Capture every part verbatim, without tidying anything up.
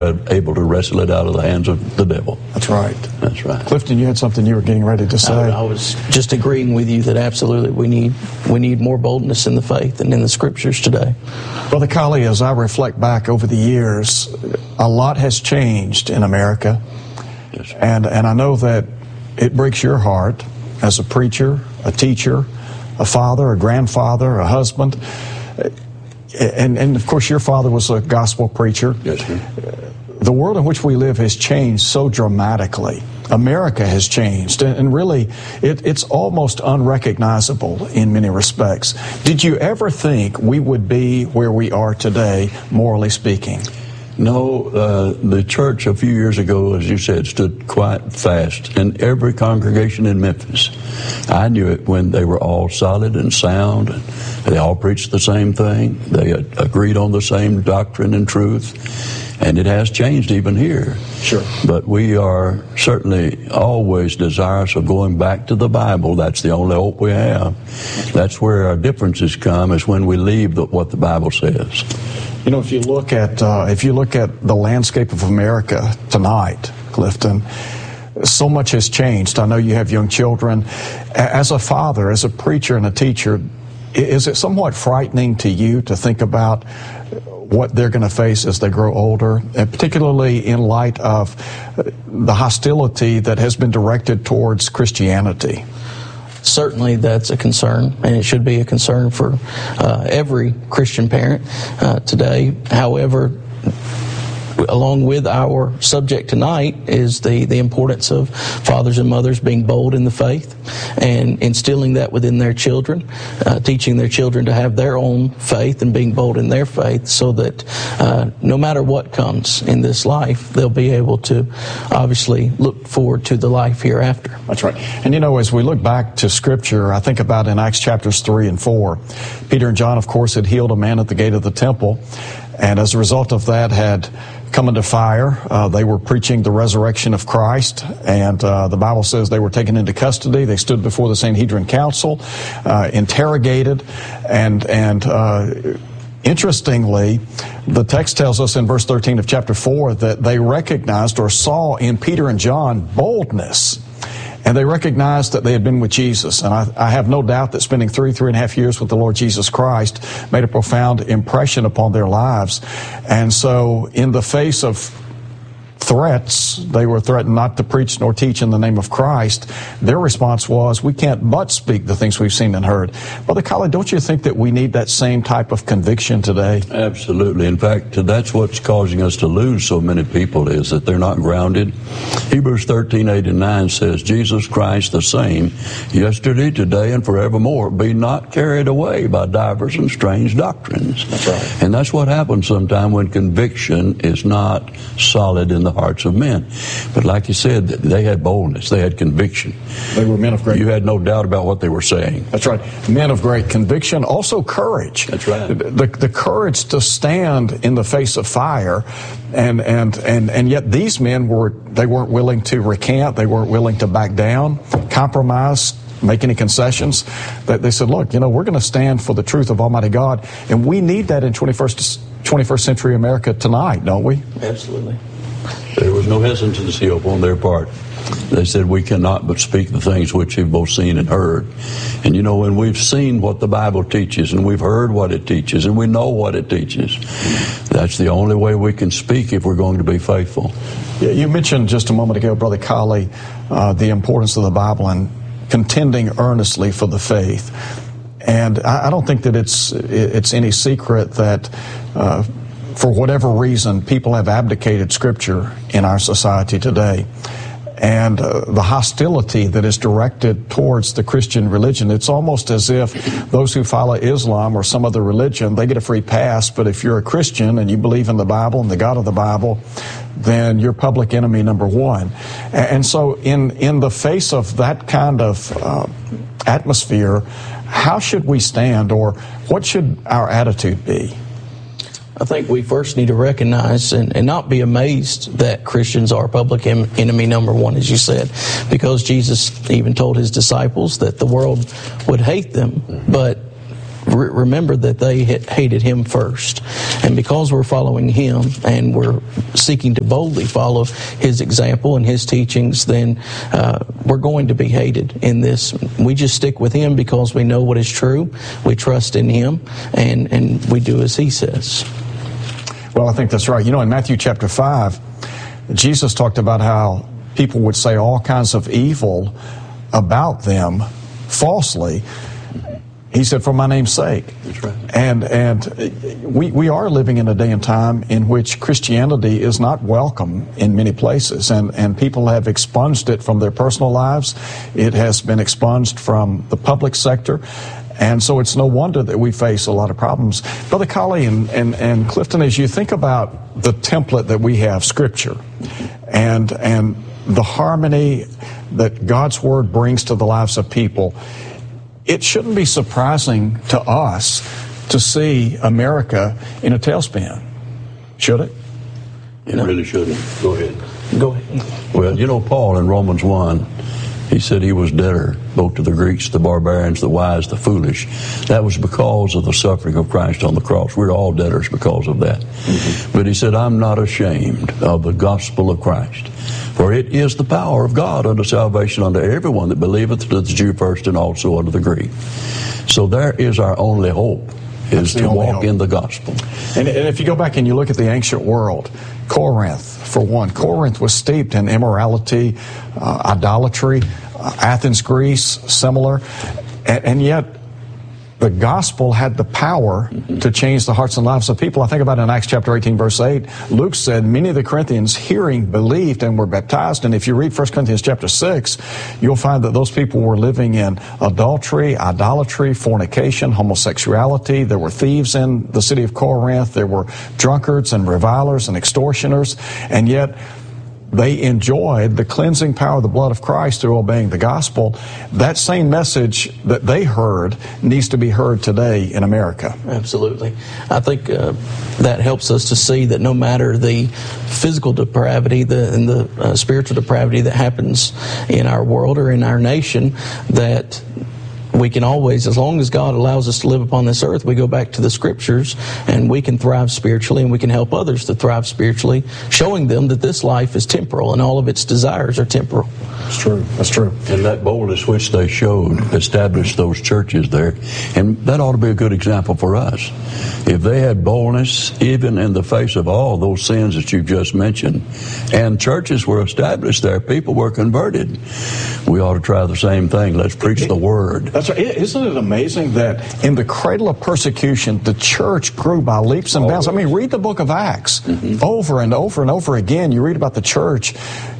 able to wrestle it out of the hands of the devil. That's right. That's right. Clifton, you had something you were getting ready to say. I, I was just agreeing with you that absolutely we need we need more boldness in the faith and in the Scriptures today. Brother Colley, as I reflect back over the years, a lot has changed in America. Yes, sir. And, and I know that it breaks your heart as a preacher, a teacher, a father, a grandfather, a husband. And, and of course, your father was a gospel preacher. Yes, sir. The world in which we live has changed so dramatically. America has changed, and really, it, it's almost unrecognizable in many respects. Did you ever think we would be where we are today, morally speaking? No, uh, the church a few years ago, as you said, stood quite fast. And every congregation in Memphis, I knew it when they were all solid and sound. And they all preached the same thing. They agreed on the same doctrine and truth. And it has changed even here. Sure. But we are certainly always desirous of going back to the Bible. That's the only hope we have. That's where our differences come, is when we leave the, what the Bible says. You know, if you look at uh, if you look at the landscape of America tonight, Clifton, so much has changed. I know you have young children. As a father, as a preacher and a teacher, is it somewhat frightening to you to think about what they're going to face as they grow older, and particularly in light of the hostility that has been directed towards Christianity? Certainly that's a concern, and it should be a concern for uh, every Christian parent uh, today. However, along with our subject tonight is the, the importance of fathers and mothers being bold in the faith and instilling that within their children, uh, teaching their children to have their own faith and being bold in their faith, so that uh, no matter what comes in this life, they'll be able to obviously look forward to the life hereafter. That's right. And you know, as we look back to Scripture, I think about in Acts chapters three and four, Peter and John, of course, had healed a man at the gate of the temple, and as a result of that had come into fire. Uh, they were preaching the resurrection of Christ, and uh, the Bible says they were taken into custody. They stood before the Sanhedrin Council, uh, interrogated, and and uh, interestingly, the text tells us in verse thirteen of chapter four that they recognized or saw in Peter and John boldness. And they recognized that they had been with Jesus. And I, I have no doubt that spending three, three and a half years with the Lord Jesus Christ made a profound impression upon their lives. And so in the face of threats, they were threatened not to preach nor teach in the name of Christ. Their response was, we can't but speak the things we've seen and heard. Brother Colley, don't you think that we need that same type of conviction today? Absolutely. In fact, that's what's causing us to lose so many people, is that they're not grounded. Hebrews thirteen, eight and nine says, Jesus Christ the same, yesterday, today, and forevermore. Be not carried away by divers and strange doctrines. That's right. And that's what happens sometimes when conviction is not solid in the hearts of men. But like you said, they had boldness, they had conviction. They were men of great. You had no doubt about what they were saying. That's right. Men of great conviction, also courage. That's right. The, the courage to stand in the face of fire, and and and and yet these men were they weren't willing to recant, they weren't willing to back down, compromise, make any concessions. That they said, look, you know, we're going to stand for the truth of Almighty God, and we need that in twenty-first century America tonight, don't we? Absolutely. There was no hesitancy upon their part. They said, we cannot but speak the things which we've both seen and heard. And you know, when we've seen what the Bible teaches, and we've heard what it teaches, and we know what it teaches, that's the only way we can speak if we're going to be faithful. Yeah, you mentioned just a moment ago, Brother Colley, uh, the importance of the Bible and contending earnestly for the faith. And I, I don't think that it's it's any secret that uh, for whatever reason, people have abdicated Scripture in our society today. And uh, the hostility that is directed towards the Christian religion, it's almost as if those who follow Islam or some other religion, they get a free pass. But if you're a Christian and you believe in the Bible and the God of the Bible, then you're public enemy number one. And so in, in the face of that kind of uh, atmosphere, how should we stand, or what should our attitude be? I think we first need to recognize and, and not be amazed that Christians are public em- enemy number one, as you said, because Jesus even told his disciples that the world would hate them, but re- remember that they ha- hated him first. And because we're following him and we're seeking to boldly follow his example and his teachings, then uh, we're going to be hated in this. We just stick with him because we know what is true. We trust in him, and, and we do as he says. Well, I think that's right. You know, in Matthew chapter five, Jesus talked about how people would say all kinds of evil about them falsely. He said, for my name's sake. That's right. And and we we are living in a day and time in which Christianity is not welcome in many places, and, and people have expunged it from their personal lives. It has been expunged from the public sector. And so it's no wonder that we face a lot of problems. Brother Colley and, and, and Clifton, as you think about the template that we have, Scripture, and and the harmony that God's Word brings to the lives of people, it shouldn't be surprising to us to see America in a tailspin, should it? It no. really shouldn't. Go ahead. Go ahead. Well, you know, Paul in Romans one, he said he was debtor both to the Greeks, the barbarians, the wise, the foolish. That was because of the suffering of Christ on the cross. We're all debtors because of that. Mm-hmm. But he said, I'm not ashamed of the gospel of Christ, for it is the power of God unto salvation unto everyone that believeth, to the Jew first and also unto the Greek. So there is our only hope, is to walk hope. in the gospel. And, and if you go back and you look at the ancient world, Corinth, for one, Corinth was steeped in immorality, uh, idolatry. Uh, Athens, Greece, similar. And, and yet, the gospel had the power to change the hearts and lives of people. I think about it in Acts chapter eighteen, verse eight. Luke said, many of the Corinthians, hearing, believed and were baptized. And if you read First Corinthians chapter six, you'll find that those people were living in adultery, idolatry, fornication, homosexuality. There were thieves in the city of Corinth. There were drunkards and revilers and extortioners. And yet, they enjoyed the cleansing power of the blood of Christ through obeying the gospel. That same message that they heard needs to be heard today in America. Absolutely. I think uh, that helps us to see that no matter the physical depravity the, and the uh, spiritual depravity that happens in our world or in our nation, that we can always, as long as God allows us to live upon this earth, we go back to the Scriptures and we can thrive spiritually, and we can help others to thrive spiritually, showing them that this life is temporal and all of its desires are temporal. That's true. That's true. And that boldness which they showed established those churches there. And that ought to be a good example for us. If they had boldness, even in the face of all those sins that you've just mentioned, and churches were established there, people were converted, we ought to try the same thing. Let's preach the Word. That's right. Isn't it amazing that in the cradle of persecution, the church grew by leaps and bounds? I mean, read the book of Acts. Mm-hmm. Over and over and over again, you read about the church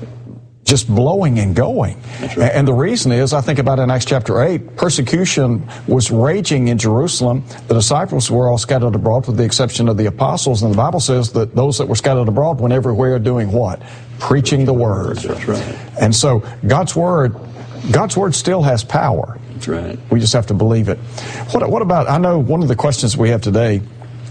just blowing and going. Right. And the reason is, I think about in Acts chapter eight, persecution was raging in Jerusalem. The disciples were all scattered abroad with the exception of the apostles. And the Bible says that those that were scattered abroad went everywhere doing what? Preaching the Word. That's right. And so God's Word, God's Word still has power. That's right. We just have to believe it. What, what about, I know one of the questions we have today,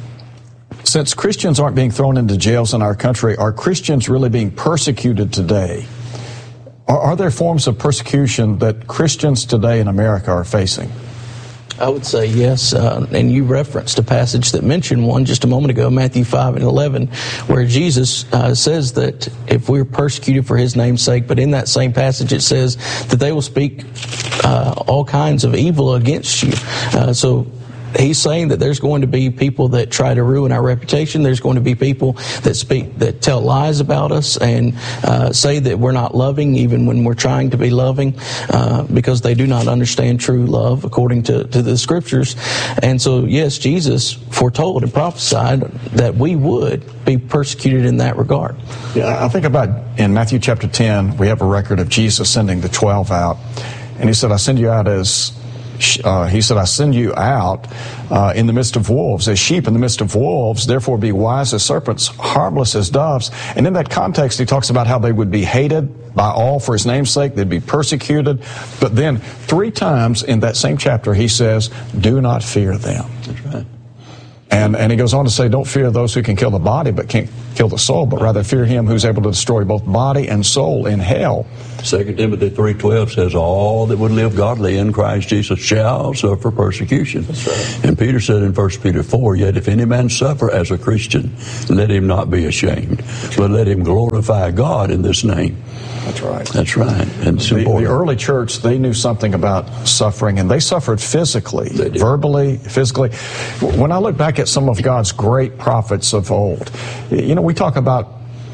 since Christians aren't being thrown into jails in our country, are Christians really being persecuted today? Are, are there forms of persecution that Christians today in America are facing? I would say yes, uh, and you referenced a passage that mentioned one just a moment ago, Matthew five and eleven, where Jesus uh, says that if we're persecuted for His name's sake, but in that same passage it says that they will speak uh, all kinds of evil against you. Uh, so He's saying that there's going to be people that try to ruin our reputation. There's going to be people that speak, that tell lies about us and uh, say that we're not loving even when we're trying to be loving uh, because they do not understand true love according to, to the Scriptures. And so, yes, Jesus foretold and prophesied that we would be persecuted in that regard. Yeah, I think about in Matthew chapter ten, we have a record of Jesus sending the twelve out. And He said, I send you out as... Uh, he said, I send you out uh, in the midst of wolves, as sheep in the midst of wolves, therefore be wise as serpents, harmless as doves. And in that context, he talks about how they would be hated by all for His name's sake. They'd be persecuted. But then three times in that same chapter, he says, do not fear them. That's right. And, and he goes on to say, don't fear those who can kill the body but can't kill the soul, but rather fear Him who's able to destroy both body and soul in hell. Second Timothy three twelve says, all that would live godly in Christ Jesus shall suffer persecution. That's right. And Peter said in First Peter four, yet if any man suffer as a Christian, let him not be ashamed, but let him glorify God in this name. That's right. That's right. And it's the, important. the early church, they knew something about suffering, and they suffered physically, They did. verbally, physically. When I look back at some of God's great prophets of old, you know, we talk about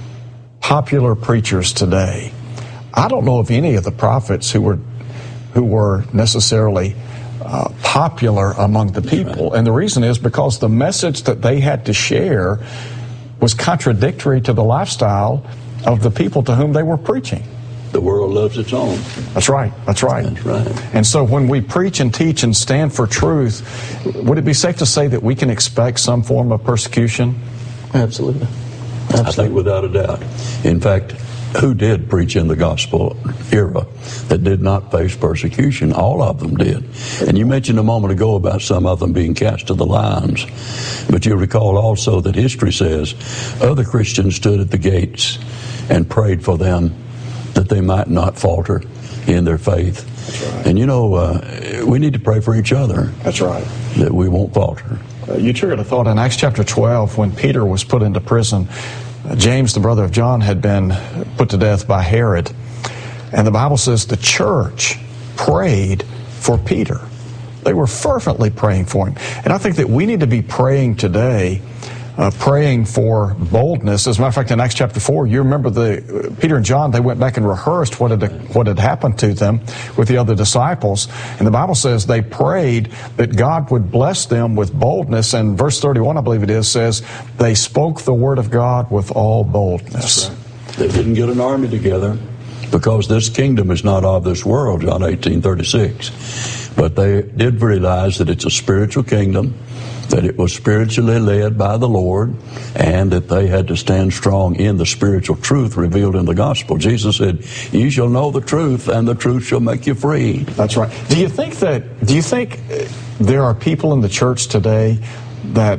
popular preachers today. I don't know of any of the prophets who were who were necessarily uh, popular among the people. And the reason is because the message that they had to share was contradictory to the lifestyle of the people to whom they were preaching. The world loves its own. That's right. That's right. That's right. And so when we preach and teach and stand for truth, would it be safe to say that we can expect some form of persecution? Absolutely. I Absolutely. think without a doubt. In fact, who did preach in the gospel era that did not face persecution? All of them did. And you mentioned a moment ago about some of them being cast to the lions. But you recall also that history says other Christians stood at the gates and prayed for them that they might not falter in their faith. That's right. And you know, uh, we need to pray for each other. That's right. That we won't falter. Uh, you triggered a thought in Acts chapter twelve when Peter was put into prison. Uh, James, the brother of John, had been put to death by Herod. And the Bible says the church prayed for Peter. They were fervently praying for him. And I think that we need to be praying today, uh, praying for boldness. As a matter of fact, in Acts chapter four, you remember the uh, Peter and John, they went back and rehearsed what had, what had happened to them with the other disciples. And the Bible says they prayed that God would bless them with boldness. And verse thirty-one, I believe it is, says they spoke the word of God with all boldness. That's right. They didn't get an army together because this kingdom is not of this world, John eighteen thirty-six. But they did realize that it's a spiritual kingdom, that it was spiritually led by the Lord, and that they had to stand strong in the spiritual truth revealed in the gospel. Jesus said, "You shall know the truth, and the truth shall make you free." That's right. Do you think that, do you think there are people in the church today that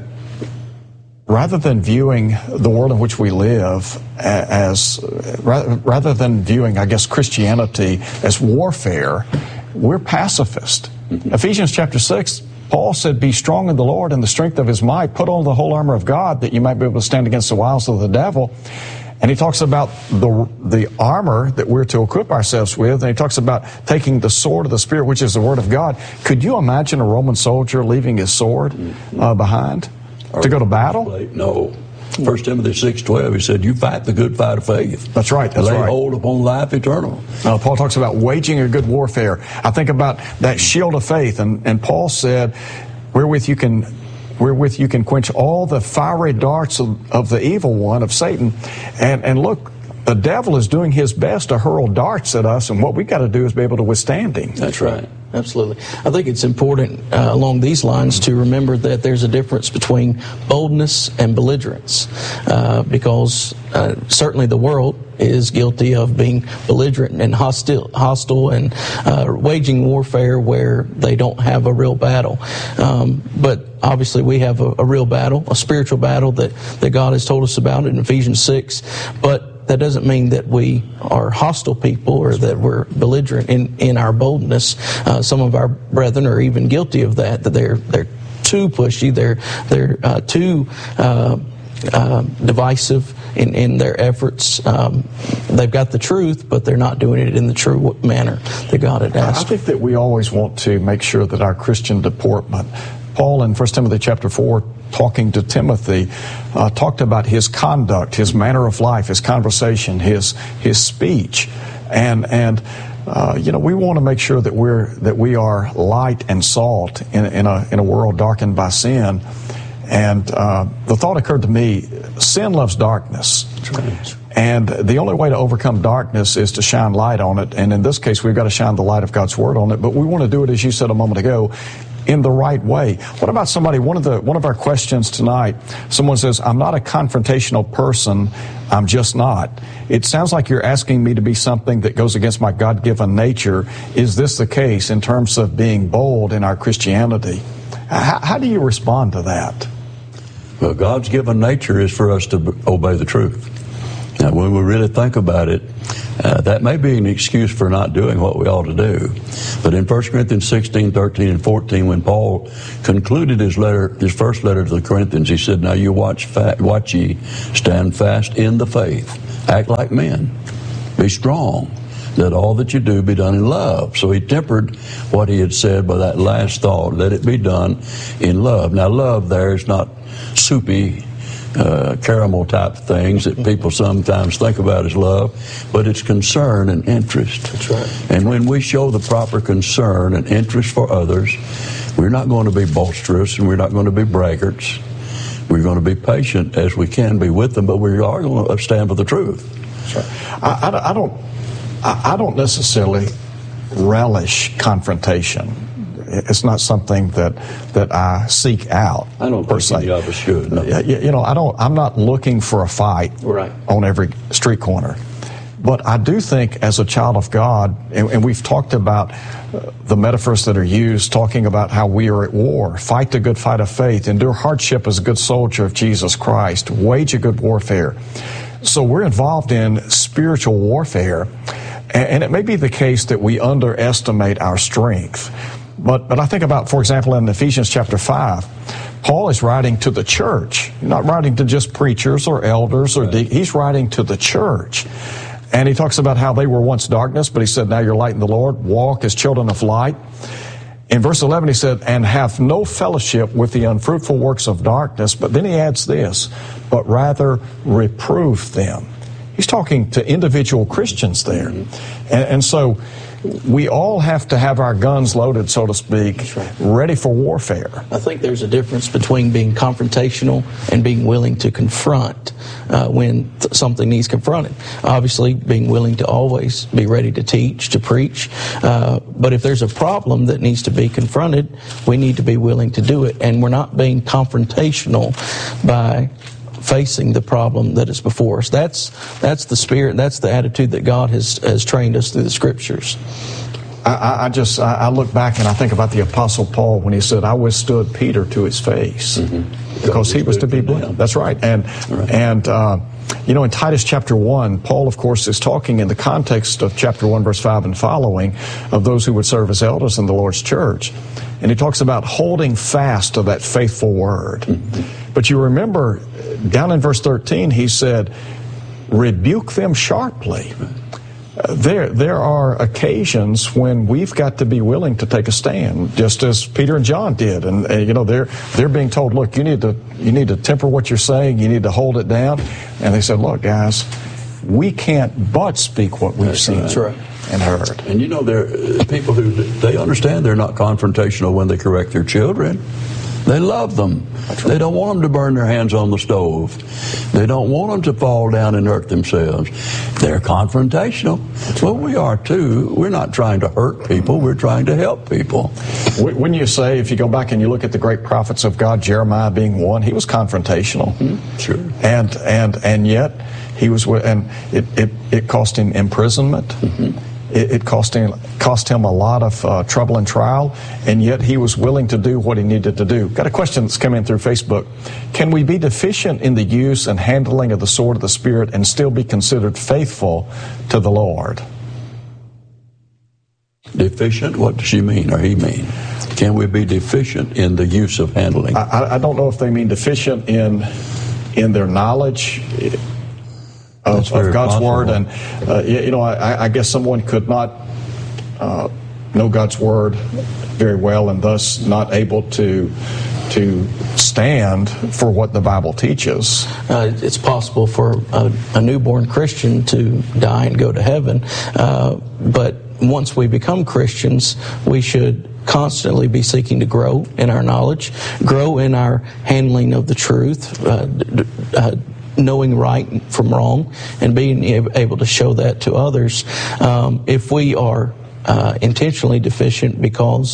rather than viewing the world in which we live as, rather than viewing, I guess, Christianity as warfare, we're pacifist? Mm-hmm. Ephesians chapter six, Paul said, be strong in the Lord and the strength of his might. Put on the whole armor of God that you might be able to stand against the wiles of the devil. And he talks about the the armor that we're to equip ourselves with. And he talks about taking the sword of the Spirit, which is the Word of God. Could you imagine a Roman soldier leaving his sword uh, behind to go to battle? No. First Timothy six twelve, he said, you fight the good fight of faith. That's right. That's Lay right. hold upon life eternal. Uh, Paul talks about waging a good warfare. I think about that shield of faith, and, and Paul said, wherewith you can wherewith you can quench all the fiery darts of, of the evil one, of Satan. And, and look, the devil is doing his best to hurl darts at us, and what we've got to do is be able to withstand him. That's right. Absolutely. I think it's important uh, along these lines to remember that there's a difference between boldness and belligerence, uh, because uh, certainly the world is guilty of being belligerent and hostile, hostile and uh, waging warfare where they don't have a real battle. Um, but obviously we have a, a real battle, a spiritual battle that, that God has told us about in Ephesians six. But that doesn't mean that we are hostile people or that we're belligerent in, in our boldness. Uh, some of our brethren are even guilty of that, that they're they're too pushy, they're they're uh, too uh, uh, divisive in, in their efforts. Um, they've got the truth, but they're not doing it in the true manner that God had asked. I think that we always want to make sure that our Christian deportment, Paul in First Timothy chapter four, talking to Timothy, uh, talked about his conduct, his manner of life, his conversation, his his speech, and and uh, you know, we want to make sure that we're that we are light and salt in in a in a world darkened by sin. And uh, the thought occurred to me: sin loves darkness. Right. And the only way to overcome darkness is to shine light on it. And in this case, we've got to shine the light of God's Word on it. But we want to do it, as you said a moment ago, in the right way. What about somebody, one of the one of our questions tonight, someone says, I'm not a confrontational person, I'm just not. It sounds like you're asking me to be something that goes against my God-given nature. Is this the case in terms of being bold in our Christianity? How, how do you respond to that? Well, God's given nature is for us to obey the truth. Now, when we really think about it, Uh, that may be an excuse for not doing what we ought to do. But in First Corinthians sixteen, thirteen, and fourteen, when Paul concluded his letter, his first letter to the Corinthians, he said, "Now you watch, fa- watch ye, stand fast in the faith, act like men, be strong, let all that you do be done in love." So he tempered what he had said by that last thought, let it be done in love. Now love there is not soupy, Uh, caramel type things that people sometimes think about as love, but it's concern and interest. That's right. And when we show the proper concern and interest for others, we're not going to be boisterous and we're not going to be braggarts. We're going to be patient as we can be with them, but we are going to stand for the truth. That's right. I, I, I don't. I, I don't necessarily relish confrontation. It's not something that that I seek out. I don't per think se. any of us should. No. You, you know, I don't. I'm not looking for a fight Right. on every street corner. But I do think, as a child of God, and, and we've talked about uh, the metaphors that are used, talking about how we are at war. Fight the good fight of faith. Endure hardship as a good soldier of Jesus Christ. Wage a good warfare. So we're involved in spiritual warfare, and, and it may be the case that we underestimate our strength. But but I think about, for example, in Ephesians chapter five, Paul is writing to the church. He's not writing to just preachers or elders or de- he's writing to the church. And he talks about how they were once darkness, but he said, now you're light in the Lord. Walk as children of light. In verse eleven, he said, and have no fellowship with the unfruitful works of darkness. But then he adds this, but rather reprove them. He's talking to individual Christians there. Mm-hmm. And, and so we all have to have our guns loaded, so to speak, right, ready for warfare. I think there's a difference between being confrontational and being willing to confront uh, when th- something needs confronted. Obviously, being willing to always be ready to teach, to preach. Uh, but if there's a problem that needs to be confronted, we need to be willing to do it. And we're not being confrontational by facing the problem that is before us. That's that's the spirit, that's the attitude that God has has trained us through the Scriptures. I, I just I look back and I think about the Apostle Paul when he said, "I withstood Peter to his face," mm-hmm. because he was to be blamed. That's right. And right. and uh, you know, in Titus chapter one, Paul, of course, is talking in the context of chapter one, verse five and following, of those who would serve as elders in the Lord's church, and he talks about holding fast to that faithful word. Mm-hmm. But you remember, down in verse thirteen, he said, rebuke them sharply. Uh, there there are occasions when we've got to be willing to take a stand, just as Peter and John did. And, and you know, they're they're being told, look, you need to you need to temper what you're saying, you need to hold it down. And they said, look, guys, we can't but speak what we've That's seen right. right. and heard. And you know, there are people who, they understand they're not confrontational when they correct their children. They love them. Right. They don't want them to burn their hands on the stove. They don't want them to fall down and hurt themselves. They're confrontational. Well, we are too. We're not trying to hurt people. We're trying to help people. Wouldn't you say, if you go back and you look at the great prophets of God, Jeremiah being one, he was confrontational. Mm-hmm. Sure. And and and yet he was, and it it, it cost him imprisonment. Mm-hmm. It, it cost him cost him a lot of uh, trouble and trial, and yet he was willing to do what he needed to do. Got a question that's come in through Facebook. Can we be deficient in the use and handling of the sword of the Spirit and still be considered faithful to the Lord? Deficient? What does she mean, or he mean? Can we be deficient in the use of handling? I, I don't know if they mean deficient in in their knowledge Of, of God's possible. Word, and uh, you know, I, I guess someone could not uh, know God's Word very well, and thus not able to to stand for what the Bible teaches. Uh, it's possible for a, a newborn Christian to die and go to heaven, uh, but once we become Christians, we should constantly be seeking to grow in our knowledge, grow in our handling of the truth. Uh, uh, knowing right from wrong, and being able to show that to others. Um, if we are uh, intentionally deficient because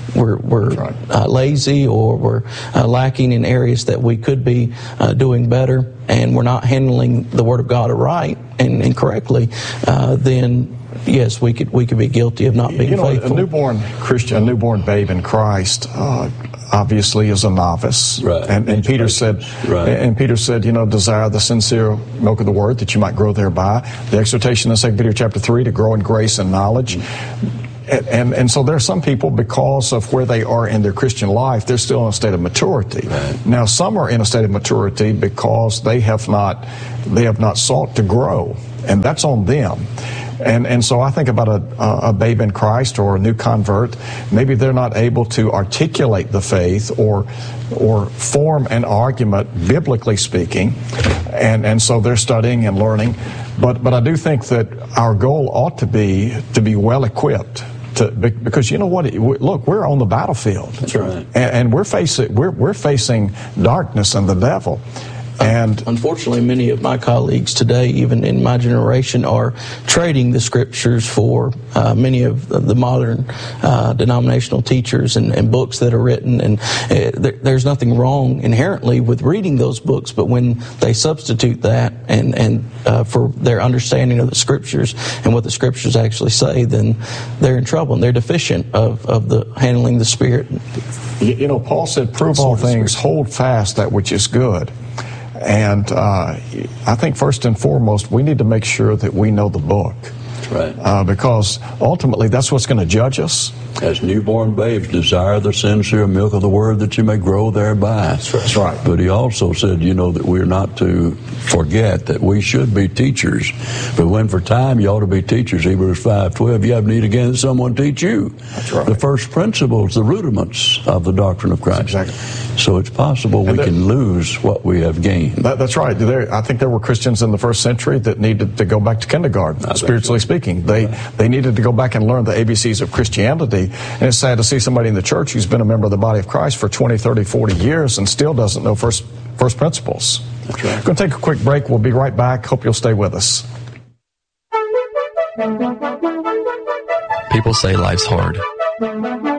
we're, we're right. uh, lazy, or we're uh, lacking in areas that we could be uh, doing better, and we're not handling the Word of God right and, and correctly, uh, then yes, we could we could be guilty of not being you know, faithful. A newborn Christian, a newborn babe in Christ, uh, obviously is a novice. Right. And, and Peter said, right. and Peter said, you know, desire the sincere milk of the Word that you might grow thereby. The exhortation in Second Peter chapter three to grow in grace and knowledge. And, and and so there are some people, because of where they are in their Christian life, they're still in a state of maturity. Right. Now, some are in a state of maturity because they have not they have not sought to grow, and that's on them. And and so I think about a, a babe in Christ or a new convert. Maybe they're not able to articulate the faith or or form an argument, biblically speaking, and and so they're studying and learning. But but I do think that our goal ought to be to be well equipped. To, because you know what? Look, we're on the battlefield. That's right. And, and we're facing we're we're facing darkness and the devil. And unfortunately, many of my colleagues today, even in my generation, are trading the scriptures for uh, many of the, the modern uh, denominational teachers and, and books that are written. And uh, there, there's nothing wrong inherently with reading those books, but when they substitute that and and uh, for their understanding of the scriptures and what the scriptures actually say, then they're in trouble and they're deficient of of the handling the Spirit. You, you know, Paul said, "Prove all things, hold fast that which is good." And uh, I think first and foremost, we need to make sure that we know the book. That's right. Uh, because ultimately, that's what's going to judge us. As newborn babes, desire the sincere milk of the Word that you may grow thereby. That's right. That's right. But he also said, you know, that we're not to forget that we should be teachers. But when for time you ought to be teachers, Hebrews five twelve, you have need again that someone teach you. That's right. The first principles, the rudiments of the doctrine of Christ. Exactly. So it's possible we there, can lose what we have gained. That, that's right. There, I think there were Christians in the first century that needed to go back to kindergarten, I spiritually so. speaking. They right. they needed to go back and learn the A B Cs of Christianity. And it's sad to see somebody in the church who's been a member of the body of Christ for twenty, thirty, forty years and still doesn't know first first principles. That's right. We're going to take a quick break. We'll be right back. Hope you'll stay with us. People say life's hard.